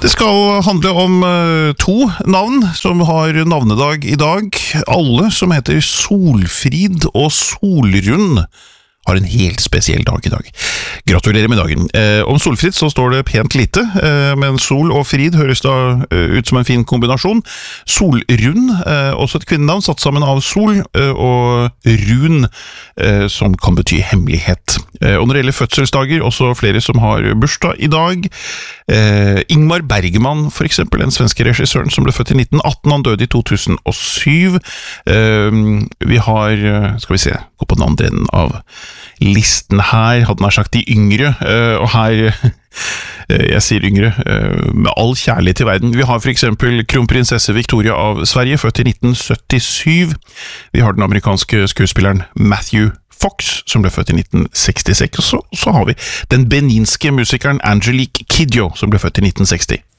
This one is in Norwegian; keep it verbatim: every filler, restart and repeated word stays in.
Det skal handle om uh, to navn som har navnedag i dag. Alle som heter Solfrid og Solrun har en helt spesiell dag i dag. Gratulerer med dagen. Eh, om Solfrid så står det pent lite, eh, men Sol og Frid høres da eh, ut som en fin kombinasjon. Solrun, eh, også et kvinnenavn satt sammen av Sol eh, og Run, eh, som kan bety hemmelighet. Eh, og når det gjelder fødselsdager, også flere som har bursdag i dag. Eh, Ingmar Bergman, for eksempel, den svenske regissøren som ble født i nitten atten, han døde i to tusen og syv. Eh, vi har, skal vi se, gå på den andre enden av listen her, hadde han sagt de yngre, uh, og her, uh, jeg sier yngre, uh, med all kjærlighet til verden. Vi har for eksempel kronprinsesse Victoria av Sverige, født i nitten syttisyv. Vi har den amerikanske skuespilleren Matthew Fox, som ble født i nitten sekstiseks, og så, så har vi den beninske musikeren Angelique Kidjo, som ble født i nitten seksti.